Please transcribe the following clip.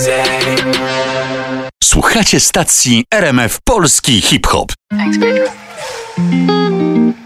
Słuchacie stacji RMF Polski Hip Hop. Thanks, Pedro.